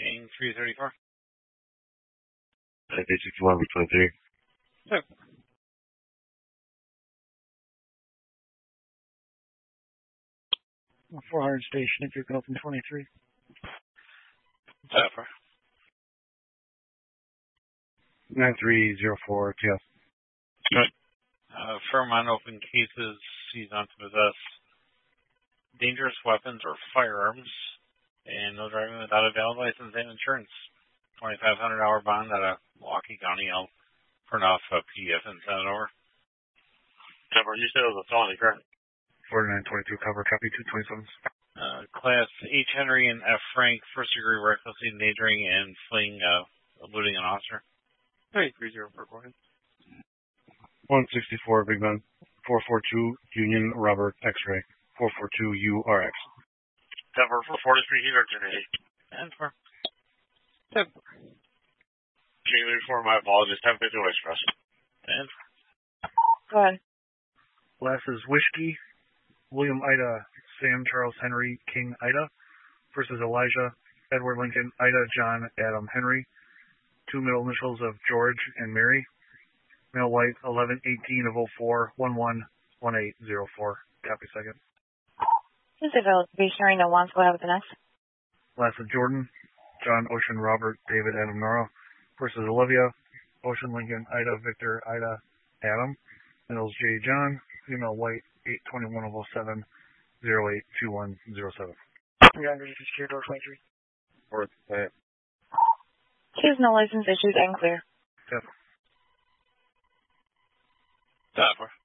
Being 334. 61 over 23. Yep. Well, 400 station if you're open 23. Zephyr. 9304 TS. Good. Firm on open cases seized on to possess dangerous weapons or firearms, and no driving without a valid license and insurance. $2,500 bond out of Milwaukee County. I'll print off a PDF and send it over. Cover, you said it was a felony, correct? 4922 cover, copy 227. Class H. Henry and F. Frank, first degree recklessly endangering and fleeing, eluding an officer. 304, go ahead. 164 Big Ben. 442 Union Robert X-ray. 442 URX. Cover for 43 heat or 1080. And for. Can you before my apologies? 1050 Express. And Go ahead. Glasses Whiskey, William Ida, Sam Charles Henry, King Ida, versus Elijah, Edward Lincoln, Ida, John, Adam Henry. Two middle initials of George and Mary. Male white, 11/18 of 04, 111804. Copy second. This is a valid hearing that wants to go ahead with the next. Glasses Jordan, John, Ocean, Robert, David, Adam, Nora, versus Olivia, Ocean, Lincoln, Ida, Victor, Ida, Adam. Middles J. John, female white, 8/21 of 07, 082107. 300 if you secure door 23. Or, She has no license issued and clear. Yep. Zephyr.